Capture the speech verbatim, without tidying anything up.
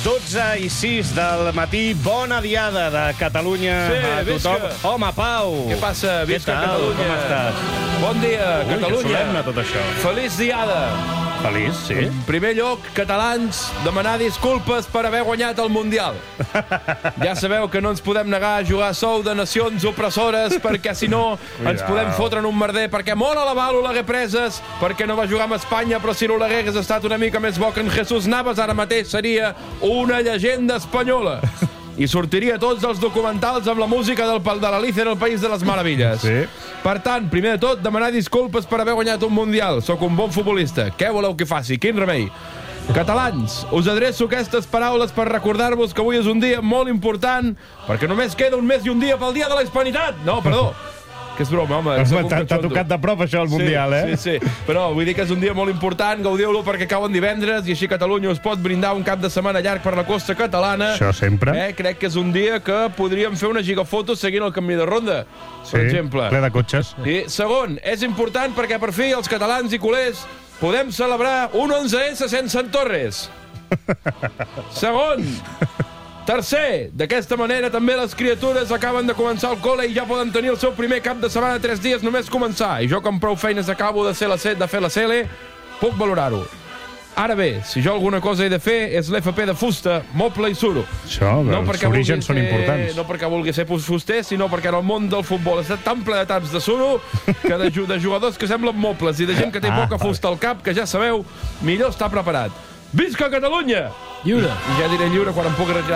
dotze i sis del matí. Bona diada de Catalunya Sí, a tothom. visca. Home, Pau! Què passa? Visca Què tal? Catalunya. Com estàs? Bon dia, Ui, Catalunya. que solemne tot això. Feliç diada. Feliç, sí. En primer lloc, catalans, demanar disculpes per haver guanyat el Mundial. Ja sabeu que no ens podem negar a jugar a sou de nacions opressores perquè, si no, ens podem fotre en un merder, perquè molt a la val Oleguer Preses, perquè no va jugar amb Espanya, però si l'Oleguer hagués estat una mica més bo que en Jesús Navas, ara mateix seria una llegenda espanyola. I sortiria tots els documentals amb la música del, de l'Alicia en el País de les Meravilles. Sí. Per tant, primer de tot, demanar disculpes per haver guanyat un Mundial. Sóc un bon futbolista. Què voleu que faci? Quin remei? Catalans, us adreço aquestes paraules per recordar-vos que avui és un dia molt important, perquè només queda un mes i un dia pel dia de la Hispanitat. No, perdó. Que és broma, home. T'ha tocat de prop això, el Mundial, sí, eh? Sí, sí. Però vull dir que és un dia molt important, gaudiu-lo perquè cauen divendres i així Catalunya us pot brindar un cap de setmana llarg per la costa catalana. Això sempre. Eh? Crec que és un dia que podríem fer una gigafoto seguint el camí de ronda, per Sí, exemple. ple de cotxes. I segon, és important perquè per fi els catalans i culers podem celebrar un onze esse sense en Torres. Segon, tercer, d'aquesta manera també les criatures acaben de començar el col·le i ja poden tenir el seu primer cap de setmana tres dies només començar. I jo, com prou feines acabo de, ser la C, de fer la C L, puc valorar-ho. Ara bé, si jo alguna cosa he de fer és l'F P de fusta, moble i suro. Això, no els orígens són importants. No perquè vulgui ser fuster, sinó perquè en el món del futbol està tan ple de taps de suro que de, de jugadors que semblen mobles i de gent que té Ah, poca fusta al cap, que ja sabeu, millor estar preparat. Visca Catalunya! Lliure. I ja diré lliure quan em puc retirar